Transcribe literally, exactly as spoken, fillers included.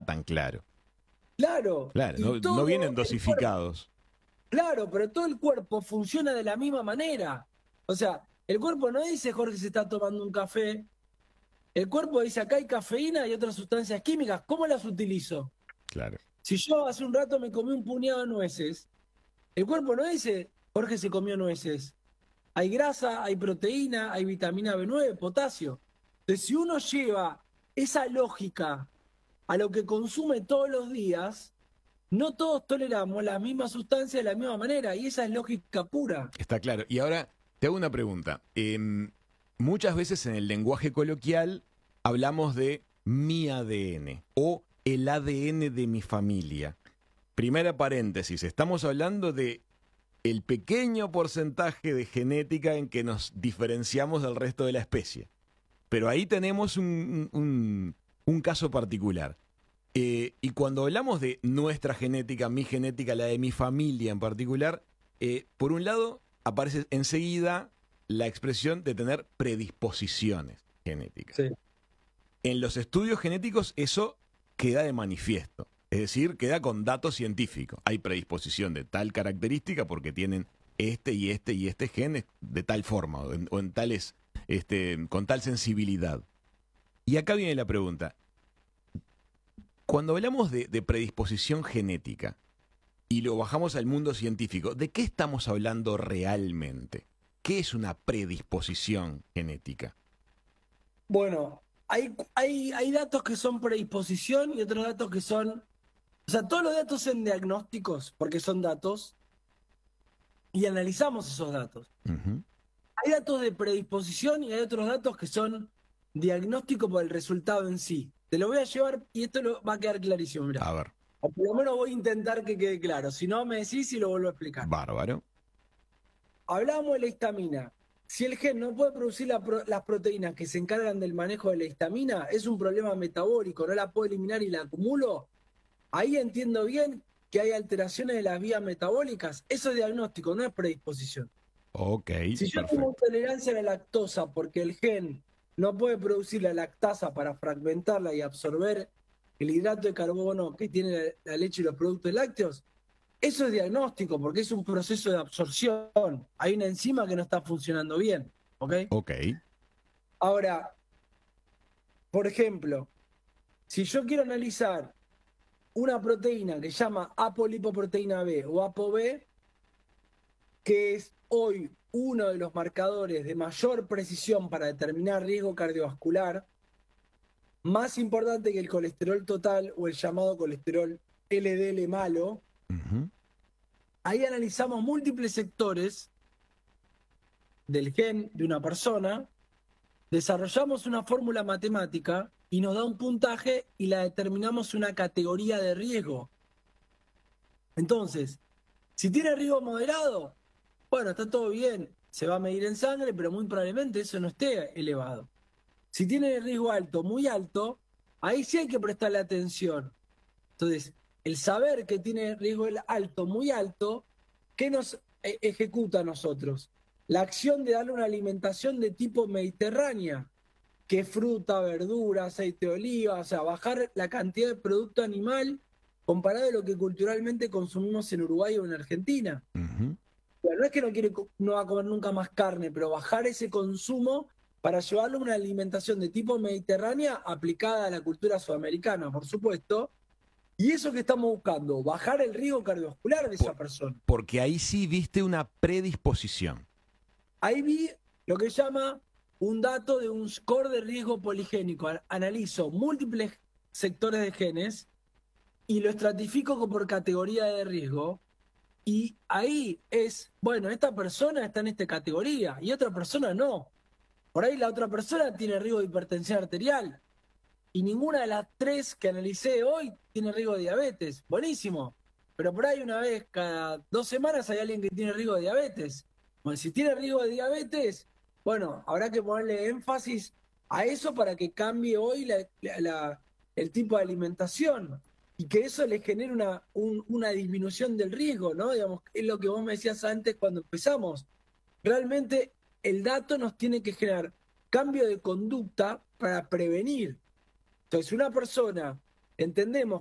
tan claro. Claro. Claro, Y no, todo no vienen el dosificados. cuerpo- claro, pero todo el cuerpo funciona de la misma manera. O sea, el cuerpo no dice, Jorge se está tomando un café. El cuerpo dice, acá hay cafeína y otras sustancias químicas. ¿Cómo las utilizo? Claro. Si yo hace un rato me comí un puñado de nueces, el cuerpo no dice, Jorge se comió nueces. Hay grasa, hay proteína, hay vitamina B nueve, potasio. Entonces, si uno lleva esa lógica a lo que consume todos los días, no todos toleramos las mismas sustancias de la misma manera, y esa es lógica pura. Está claro. Y ahora te hago una pregunta. Eh, muchas veces en el lenguaje coloquial hablamos de mi A D N o el A D N de mi familia. Primera paréntesis, estamos hablando de el pequeño porcentaje de genética en que nos diferenciamos del resto de la especie. Pero ahí tenemos un, un, un caso particular. Eh, y cuando hablamos de nuestra genética, mi genética, la de mi familia en particular, eh, por un lado aparece enseguida la expresión de tener predisposiciones genéticas. Sí. En los estudios genéticos eso queda de manifiesto, es decir, queda con datos científicos. Hay predisposición de tal característica porque tienen este y este y este gen de tal forma o en, o en tales, este, con tal sensibilidad. Y acá viene la pregunta. Cuando hablamos de, de predisposición genética y lo bajamos al mundo científico, ¿de qué estamos hablando realmente? ¿Qué es una predisposición genética? Bueno, hay, hay, hay datos que son predisposición y otros datos que son... O sea, todos los datos son diagnósticos, porque son datos, y analizamos esos datos. Uh-huh. Hay datos de predisposición y hay otros datos que son diagnósticos por el resultado en sí. Te lo voy a llevar y esto lo, va a quedar clarísimo, mirá. A ver, O por lo menos voy a intentar que quede claro. Si no, me decís y lo vuelvo a explicar. bárbaro. Hablamos de la histamina. Si el gen no puede producir la pro- las proteínas que se encargan del manejo de la histamina, es un problema metabólico, no la puedo eliminar y la acumulo. Ahí entiendo bien que hay alteraciones de las vías metabólicas. Eso es diagnóstico, no es predisposición. Ok, Si yo tengo perfecto. intolerancia a la lactosa porque el gen no puede producir la lactasa para fragmentarla y absorber el hidrato de carbono que tiene la, la leche y los productos lácteos, eso es diagnóstico porque es un proceso de absorción. Hay una enzima que no está funcionando bien. ¿Ok? Ok. Ahora, por ejemplo, si yo quiero analizar una proteína que se llama apolipoproteína B o ApoB, que es hoy uno de los marcadores de mayor precisión para determinar riesgo cardiovascular, más importante que el colesterol total o el llamado colesterol L D L malo. Uh-huh. Ahí analizamos múltiples sectores del gen de una persona, desarrollamos una fórmula matemática y nos da un puntaje y la determinamos una categoría de riesgo. Entonces, si tiene riesgo moderado, bueno, está todo bien, se va a medir en sangre, pero muy probablemente eso no esté elevado. Si tiene riesgo alto, muy alto, ahí sí hay que prestarle atención. Entonces, el saber que tiene riesgo alto, muy alto, ¿qué nos e- ejecuta a nosotros? La acción de darle una alimentación de tipo mediterránea, que fruta, verdura, aceite de oliva, o sea, bajar la cantidad de producto animal comparado a lo que culturalmente consumimos en Uruguay o en Argentina. Uh-huh. Bueno, no es que no quiere, no va a comer nunca más carne, pero bajar ese consumo para llevarlo a una alimentación de tipo mediterránea aplicada a la cultura sudamericana, por supuesto. Y eso que estamos buscando, bajar el riesgo cardiovascular de esa Por, persona. porque ahí sí viste una predisposición. Ahí vi lo que llama un dato de un score de riesgo poligénico. Analizo múltiples sectores de genes y lo estratifico por categoría de riesgo. Y ahí es, bueno, esta persona está en esta categoría y otra persona no. Por ahí la otra persona tiene riesgo de hipertensión arterial y ninguna de las tres que analicé hoy tiene riesgo de diabetes. Buenísimo. Pero por ahí una vez cada dos semanas hay alguien que tiene riesgo de diabetes. Bueno, si tiene riesgo de diabetes, bueno, habrá que ponerle énfasis a eso para que cambie hoy la, la, la, el tipo de alimentación y que eso le genere una, un, una disminución del riesgo, ¿no? Digamos, es lo que vos me decías antes cuando empezamos. Realmente el dato nos tiene que generar cambio de conducta para prevenir. Entonces, una persona, entendemos